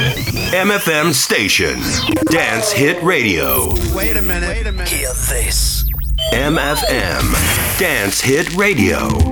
MFM station. Dance Hit Radio. Wait a minute. Hear this. MFM. Dance Hit Radio.